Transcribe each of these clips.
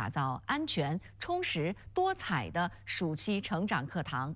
造安全、充实、多彩的暑期成长课堂。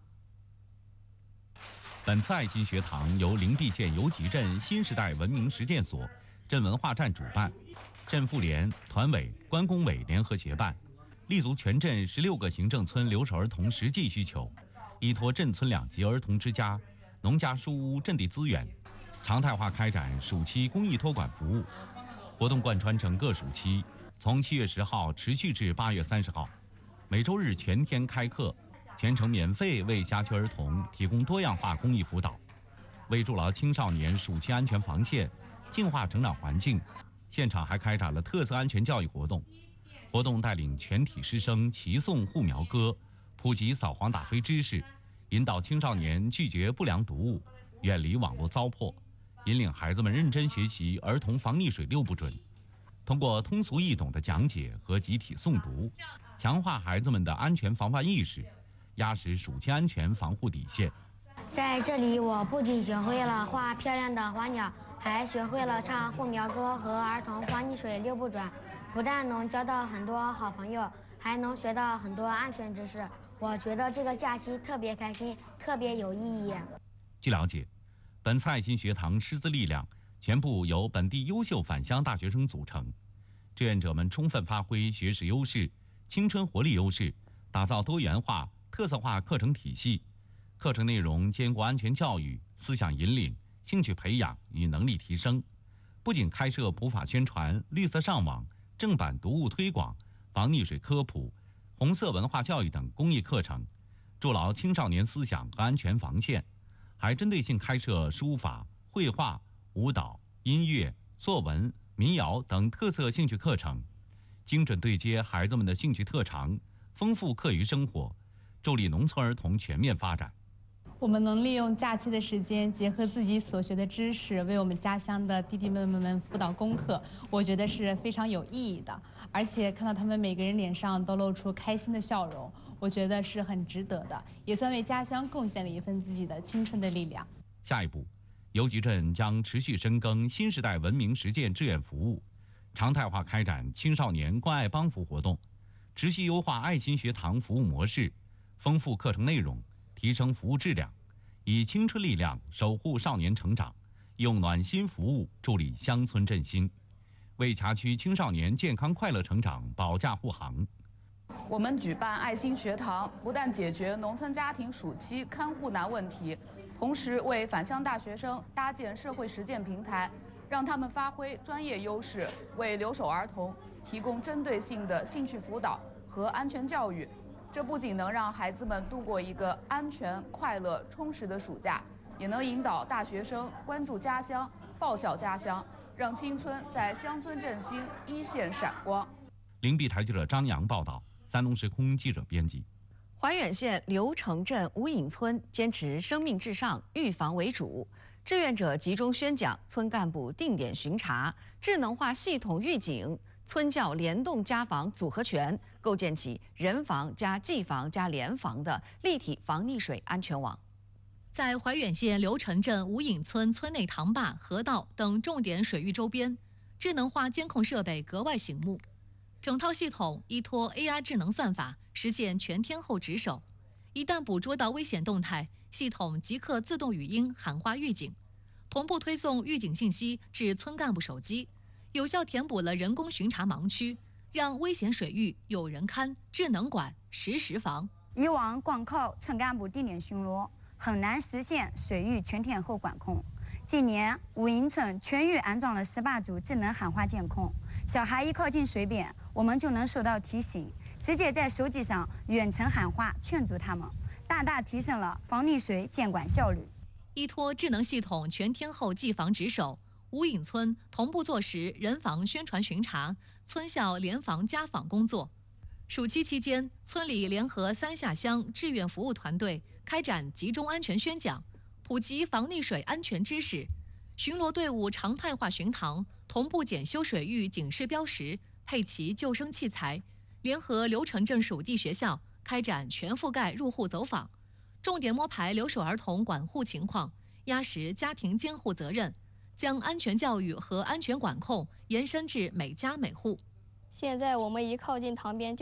本次爱心学堂由灵璧县游集镇新时代文明实践所、镇文化站主办，镇妇联、团委、关工委联合协办，立足全镇16个行政村留守儿童实际需求，依托镇村2级儿童之家、农家书屋阵地资源，常态化开展暑期公益托管服务。活动贯穿整个暑期，从7月10号持续至8月30号，每周日全天开课，全程免费为辖区儿童提供多样化公益辅导。为筑牢青少年暑期安全防线，净化成长环境，现场还开展了特色安全教育活动。活动带领全体师生齐诵护苗歌，普及扫黄打非知识，引导青少年拒绝不良读物，远离网络糟粕，引领孩子们认真学习儿童防溺水6不准。通过通俗易懂的讲解和集体诵读，强化孩子们的安全防范意识，压实暑期安全防护底线。 在这里，我不仅学会了画漂亮的花鸟，还学会了唱护苗歌和儿童防溺水6不准。不但能交到很多好朋友，还能学到很多安全知识。我觉得这个假期特别开心，特别有意义。 据了解，本次爱心学堂师资力量全部由本地优秀返乡大学生组成，志愿者们充分发挥学识优势、青春活力优势，打造多元化、特色化课程体系。课程内容兼顾安全教育、思想引领、兴趣培养与能力提升，不仅开设普法宣传、绿色上网、正版读物推广、防溺水科普、红色文化教育等公益课程，筑牢青少年思想和安全防线，还针对性开设书法、绘画、舞蹈、音乐、作文、民谣等特色兴趣课程，精准对接孩子们的兴趣特长，丰富课余生活，助力农村儿童全面发展。 我们能利用假期的时间，结合自己所学的知识，为我们家乡的弟弟妹妹们辅导功课，我觉得是非常有意义的。而且看到他们每个人脸上都露出开心的笑容，我觉得是很值得的，也算为家乡贡献了一份自己的青春的力量。 下一步，游集镇将持续深耕新时代文明实践志愿服务，常态化开展青少年关爱帮扶活动，持续优化爱心学堂服务模式，丰富课程内容，提升服务质量，以青春力量守护少年成长，用暖心服务助力乡村振兴，为辖区青少年健康快乐成长保驾护航。 我们举办爱心学堂，不但解决农村家庭暑期看护难问题，同时为返乡大学生搭建社会实践平台，让他们发挥专业优势，为留守儿童提供针对性的兴趣辅导和安全教育。这不仅能让孩子们度过一个安全、快乐、充实的暑假，也能引导大学生关注家乡、报效家乡，让青春在乡村振兴一线闪光。 灵璧台记者张扬报道，山东时空记者编辑。 怀远县刘城镇吴隐村坚持生命至上、预防为主，志愿者集中宣讲，村干部定点巡查，智能化系统预警，村教联动家防组合拳，构建起人防加技防加联防的立体防溺水安全网。 在怀远县刘城镇吴隐村村内塘坝、河道等重点水域周边，智能化监控设备格外醒目。整套系统依托 AI 智能算法，实现全天候值守。一旦捕捉到危险动态，系统即刻自动语音喊话预警，同步推送预警信息至村干部手机，有效填补了人工巡查盲区，让危险水域有人看、智能管、实时防。 以往光靠村干部定点巡逻，很难实现水域全天候管控。近年，吴隐村全域安装了18组智能喊话监控，小孩一靠近水边，我们就能收到提醒，直接在手机上远程喊话劝阻他们，大大提升了防溺水监管效率。 依托智能系统全天候技防值守，吴隐村同步做实人防宣传巡查、村校联防家访工作。暑期期间，村里联合3下乡志愿服务团队开展集中安全宣讲，普及防溺水安全知识。巡逻队伍常态化巡塘，同步检修水域警示标识，配齐救生器材，联合刘城镇属地学校开展全覆盖入户走访，重点摸排留守儿童管护情况，压实家庭监护责任，将安全教育和安全管控延伸至每家每户。 现在我们一靠近塘边